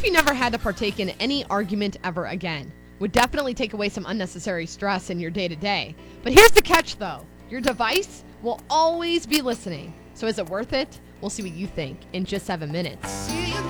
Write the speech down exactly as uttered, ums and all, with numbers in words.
you never had to partake in any argument ever again? Would definitely take away some unnecessary stress in your day-to-day. But here's the catch, though. Your device will always be listening. So is it worth it? We'll see what you think in just seven minutes.